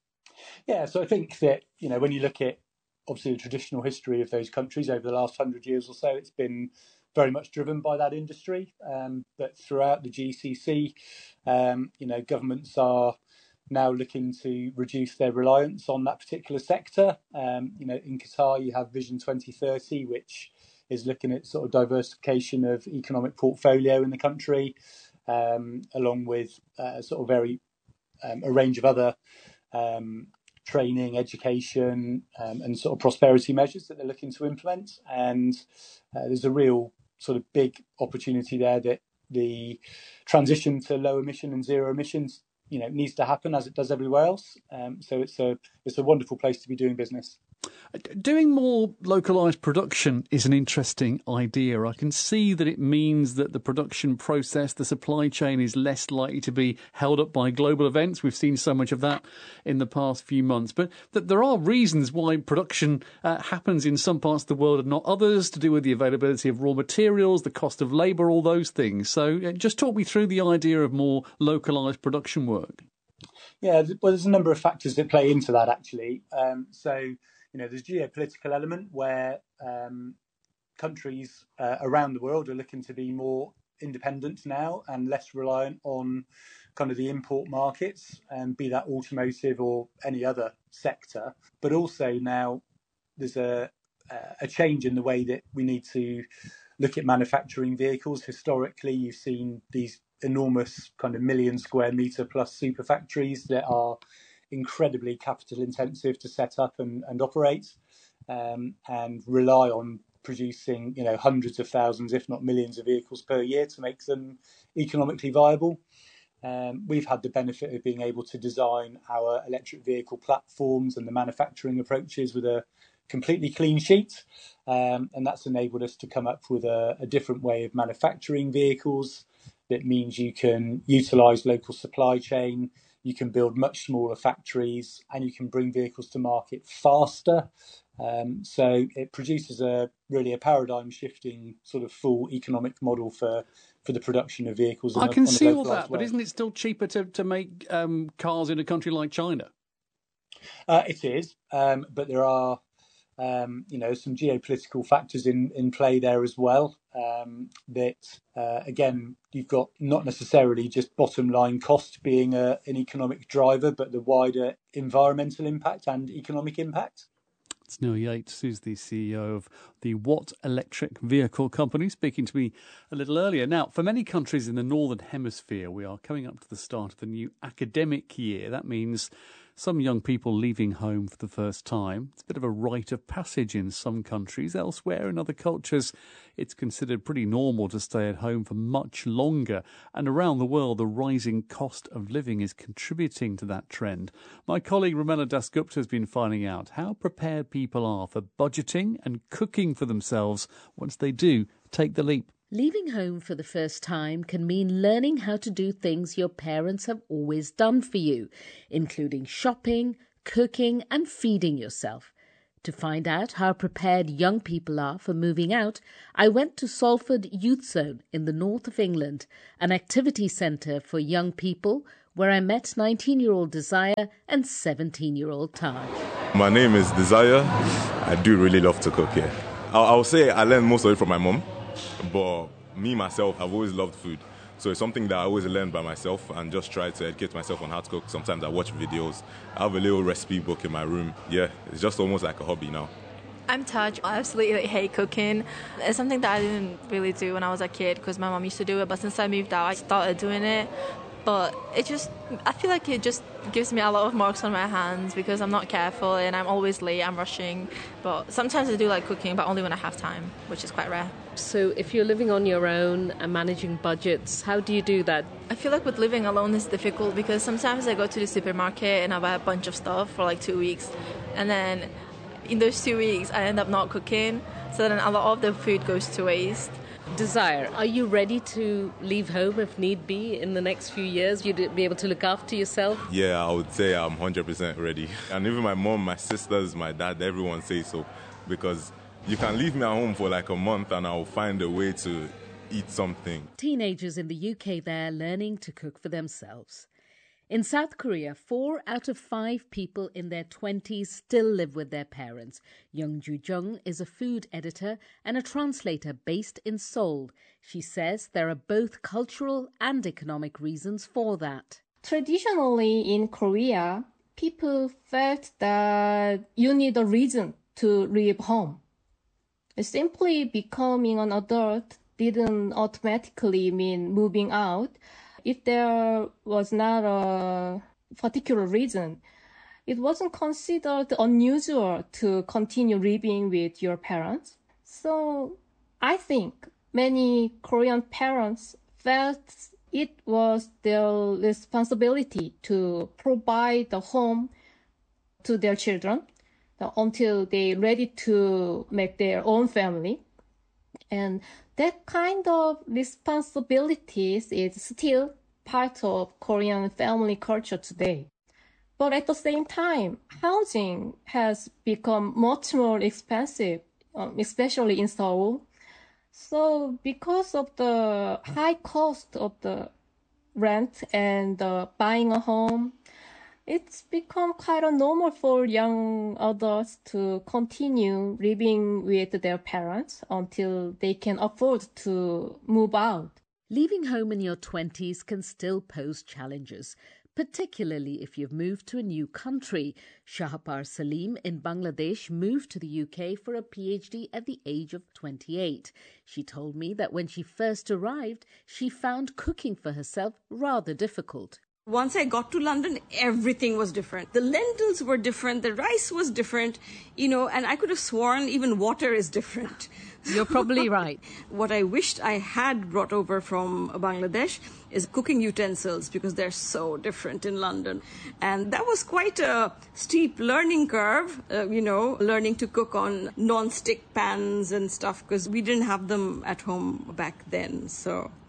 Yeah, so I think that, you know, when you look at obviously the traditional history of those countries over the last hundred years or so, it's been very much driven by that industry. Um, but throughout the G C C, um, you know, governments are now looking to reduce their reliance on that particular sector. Um, you know, in Qatar, you have Vision twenty thirty, which is looking at sort of diversification of economic portfolio in the country, um, along with uh, sort of very um, a range of other um, training, education, um, and sort of prosperity measures that they're looking to implement. And uh, there's a real sort of big opportunity there that the transition to low emission and zero emissions, you know, needs to happen as it does everywhere else. Um, so it's a it's a wonderful place to be doing business. Doing more localised production is an interesting idea. I can see that it means that the production process, the supply chain, is less likely to be held up by global events. We've seen so much of that in the past few months. But that there are reasons why production uh, happens in some parts of the world and not others, to do with the availability of raw materials, the cost of labour, all those things. So uh, just talk me through the idea of more localised production work. Yeah, well, there's a number of factors that play into that, actually. Um, so... You know, there's a geopolitical element where um, countries uh, around the world are looking to be more independent now and less reliant on kind of the import markets, um, be that automotive or any other sector. But also now there's a, a change in the way that we need to look at manufacturing vehicles. Historically, you've seen these enormous kind of million square metre plus super factories that are incredibly capital intensive to set up and, and operate, um, and rely on producing, you know, hundreds of thousands, if not millions of vehicles per year to make them economically viable. Um, we've had the benefit of being able to design our electric vehicle platforms and the manufacturing approaches with a completely clean sheet. Um, and that's enabled us to come up with a, a different way of manufacturing vehicles. That means you can utilise local supply chain, you can build much smaller factories, and you can bring vehicles to market faster. Um, so it produces a really a paradigm shifting sort of full economic model for, for the production of vehicles. I a, can see all that, way. But isn't it still cheaper to, to make um, cars in a country like China? Uh, it is, um, but there are Um, you know, some geopolitical factors in, in play there as well. Um, that, uh, again, you've got not necessarily just bottom line cost being a, an economic driver, but the wider environmental impact and economic impact. It's Neil Yates, who's the C E O of the Watt Electric Vehicle Company, speaking to me a little earlier. Now, for many countries in the Northern Hemisphere, we are coming up to the start of the new academic year. That means some young people leaving home for the first time. It's a bit of a rite of passage in some countries. Elsewhere, in other cultures, it's considered pretty normal to stay at home for much longer. And around the world, the rising cost of living is contributing to that trend. My colleague Romela Dasgupta has been finding out how prepared people are for budgeting and cooking for themselves once they do take the leap. Leaving home for the first time can mean learning how to do things your parents have always done for you, including shopping, cooking and feeding yourself. To find out how prepared young people are for moving out, I went to Salford Youth Zone in the north of England, an activity centre for young people where I met nineteen-year-old Desire and seventeen-year-old Taj. My name is Desire. I do really love to cook, yeah. I'll, I'll say I learned most of it from my mum. But me, myself, I've always loved food. So it's something that I always learn by myself and just try to educate myself on how to cook. Sometimes I watch videos. I have a little recipe book in my room. Yeah, it's just almost like a hobby now. I'm Taj. I absolutely hate cooking. It's something that I didn't really do when I was a kid because my mom used to do it. But since I moved out, I started doing it. But it just, I feel like it just gives me a lot of marks on my hands because I'm not careful and I'm always late, I'm rushing. But sometimes I do like cooking, but only when I have time, which is quite rare. So if you're living on your own and managing budgets, how do you do that? I feel like with living alone it's difficult because sometimes I go to the supermarket and I buy a bunch of stuff for like two weeks. And then in those two weeks I end up not cooking. So then a lot of the food goes to waste. Desire, are you ready to leave home if need be in the next few years? You'd be able to look after yourself? Yeah, I would say I'm one hundred percent ready. And even my mom, my sisters, my dad, everyone says so. Because you can leave me at home for like a month and I'll find a way to eat something. Teenagers in the U K there learning to cook for themselves. In South Korea, four out of five people in their twenties still live with their parents. Young Ju Jung is a food editor and a translator based in Seoul. She says there are both cultural and economic reasons for that. Traditionally in Korea, people felt that you need a reason to leave home. Simply becoming an adult didn't automatically mean moving out. If there was not a particular reason, it wasn't considered unusual to continue living with your parents. So I think many Korean parents felt it was their responsibility to provide a home to their children until they're ready to make their own family. And that kind of responsibilities is still part of Korean family culture today. But at the same time, housing has become much more expensive, um, especially in Seoul. So because of the high cost of the rent and uh, buying a home, it's become quite a normal for young adults to continue living with their parents until they can afford to move out. Leaving home in your twenties can still pose challenges, particularly if you've moved to a new country. Shahapar Salim in Bangladesh moved to the U K for a PhD at the age of twenty-eight. She told me that when she first arrived, she found cooking for herself rather difficult. Once I got to London, everything was different. The lentils were different, the rice was different, you know, and I could have sworn even water is different. You're probably right. What I wished I had brought over from Bangladesh is cooking utensils because they're so different in London. And that was quite a steep learning curve, uh, you know, learning to cook on non-stick pans and stuff because we didn't have them at home back then. So, yeah.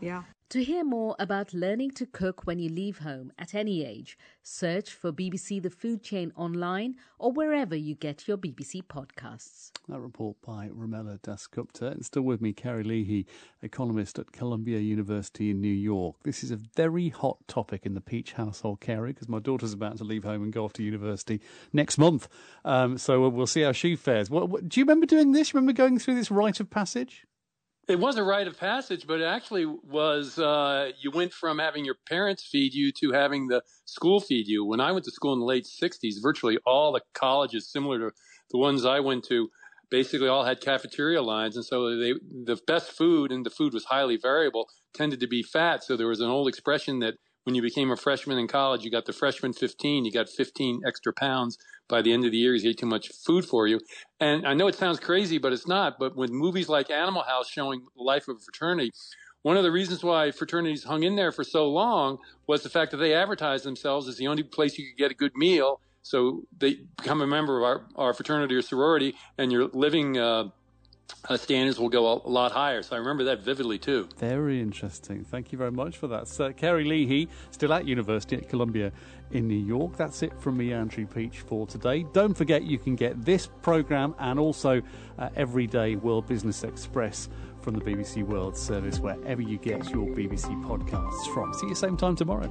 To hear more about learning to cook when you leave home at any age, search for B B C The Food Chain online or wherever you get your B B C podcasts. That report by Rommela Dasgupta. And still with me, Kerry Leahy, economist at Columbia University in New York. This is a very hot topic in the Peach household, Kerry, because my daughter's about to leave home and go off to university next month. Um, so we'll see how she fares. What, what, do you remember doing this? You remember going through this rite of passage? It was a rite of passage, but it actually was, uh, you went from having your parents feed you to having the school feed you. When I went to school in the late sixties, virtually all the colleges similar to the ones I went to basically all had cafeteria lines. And so they, the best food, and the food was highly variable, tended to be fat. So there was an old expression that when you became a freshman in college, you got the freshman fifteen, you got fifteen extra pounds by the end of the year. You ate too much food for you. And I know it sounds crazy, but it's not. But with movies like Animal House showing the life of a fraternity, one of the reasons why fraternities hung in there for so long was the fact that they advertised themselves as the only place you could get a good meal. So they become a member of our, our fraternity or sorority, and your living uh, uh, standards will go a lot higher. So I remember that vividly, too. Very interesting. Thank you very much for that. So, Kerry Leahy, still at University at Columbia in New York. That's it from me, Andrew Peach, for today. Don't forget you can get this programme and also uh, Everyday World Business Express from the B B C World Service, wherever you get your B B C podcasts from. See you same time tomorrow.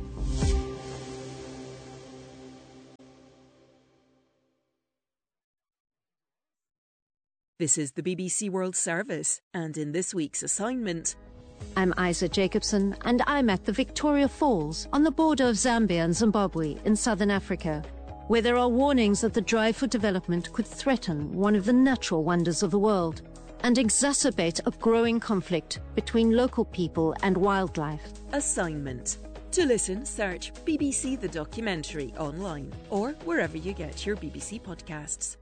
This is the B B C World Service, and in this week's assignment... I'm Isa Jacobson, and I'm at the Victoria Falls on the border of Zambia and Zimbabwe in southern Africa, where there are warnings that the drive for development could threaten one of the natural wonders of the world and exacerbate a growing conflict between local people and wildlife. Assignment. To listen, search B B C The Documentary online or wherever you get your B B C podcasts.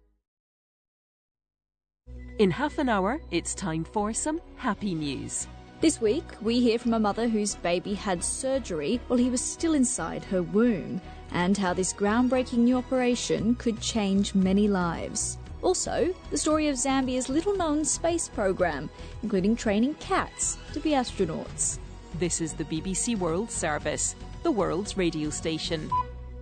In half an hour, it's time for some happy news. This week, we hear from a mother whose baby had surgery while he was still inside her womb, and how this groundbreaking new operation could change many lives. Also, the story of Zambia's little-known space program, including training cats to be astronauts. This is the B B C World Service, the world's radio station.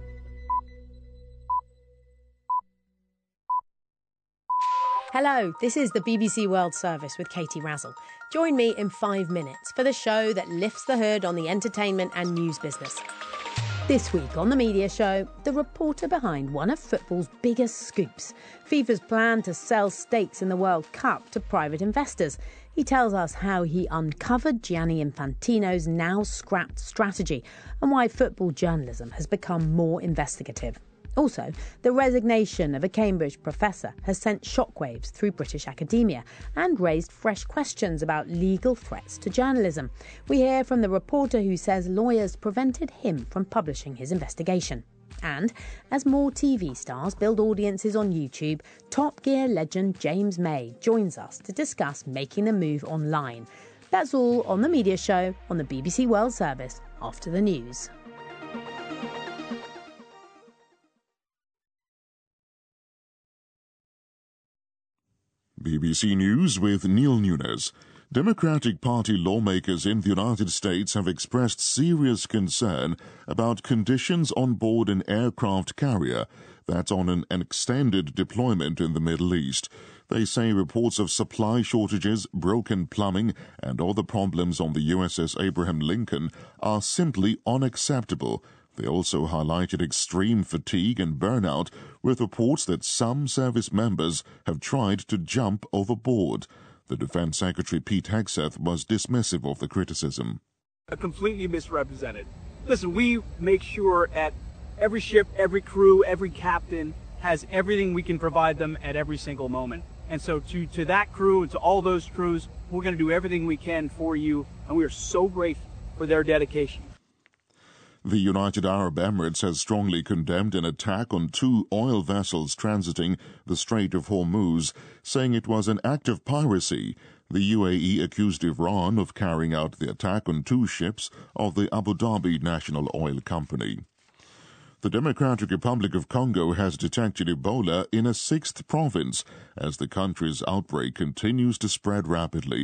Hello, this is the B B C World Service with Katie Razzle. Join me in five minutes for the show that lifts the hood on the entertainment and news business. This week on The Media Show, the reporter behind one of football's biggest scoops, FIFA's plan to sell stakes in the World Cup to private investors. He tells us how he uncovered Gianni Infantino's now-scrapped strategy and why football journalism has become more investigative. Also, the resignation of a Cambridge professor has sent shockwaves through British academia and raised fresh questions about legal threats to journalism. We hear from the reporter who says lawyers prevented him from publishing his investigation. And as more T V stars build audiences on YouTube, Top Gear legend James May joins us to discuss making the move online. That's all on The Media Show on the B B C World Service after the news. B B C News with Neil Nunes. Democratic Party lawmakers in the United States have expressed serious concern about conditions on board an aircraft carrier that's on an extended deployment in the Middle East. They say reports of supply shortages, broken plumbing, and other problems on the U S S Abraham Lincoln are simply unacceptable. They also highlighted extreme fatigue and burnout, with reports that some service members have tried to jump overboard. The Defense Secretary Pete Hegseth was dismissive of the criticism. Completely misrepresented. Listen, we make sure at every ship, every crew, every captain has everything we can provide them at every single moment. And so to, to that crew and to all those crews, we're going to do everything we can for you, and we are so grateful for their dedication. The United Arab Emirates has strongly condemned an attack on two oil vessels transiting the Strait of Hormuz, saying it was an act of piracy. The U A E accused Iran of carrying out the attack on two ships of the Abu Dhabi National Oil Company. The Democratic Republic of Congo has detected Ebola in a sixth province as the country's outbreak continues to spread rapidly.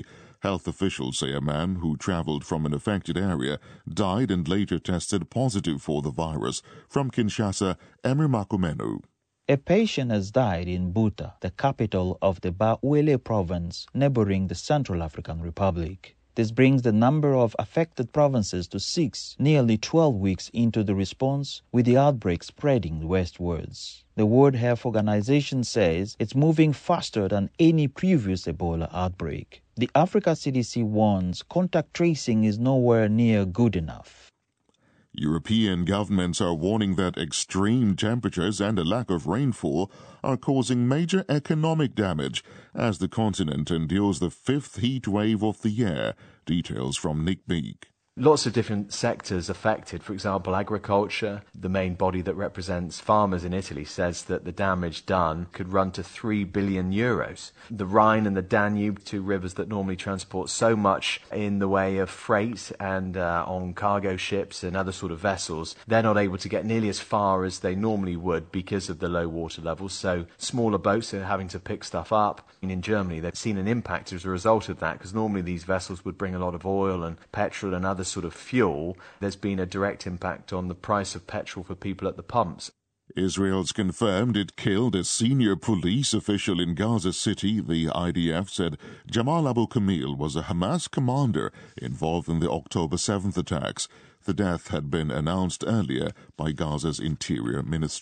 Health officials say a man who travelled from an affected area died and later tested positive for the virus. From Kinshasa, Emir Makumenu. A patient has died in Buta, the capital of the Bauele province, neighboring the Central African Republic. This brings the number of affected provinces to six, nearly twelve weeks into the response, with the outbreak spreading westwards. The World Health Organization says it's moving faster than any previous Ebola outbreak. The Africa C D C warns contact tracing is nowhere near good enough. European governments are warning that extreme temperatures and a lack of rainfall are causing major economic damage as the continent endures the fifth heat wave of the year. Details from Nick Beak. Lots of different sectors affected. For example, agriculture, the main body that represents farmers in Italy, says that the damage done could run to three billion euros. The Rhine and the Danube, two rivers that normally transport so much in the way of freight and uh, on cargo ships and other sort of vessels, they're not able to get nearly as far as they normally would because of the low water levels. So smaller boats are having to pick stuff up. And in Germany, they've seen an impact as a result of that, because normally these vessels would bring a lot of oil and petrol and other sort of fuel. There's been a direct impact on the price of petrol for people at the pumps. Israel's confirmed it killed a senior police official in Gaza City. The I D F said Jamal Abu Kamil was a Hamas commander involved in the October seventh attacks. The death had been announced earlier by Gaza's Interior Ministry.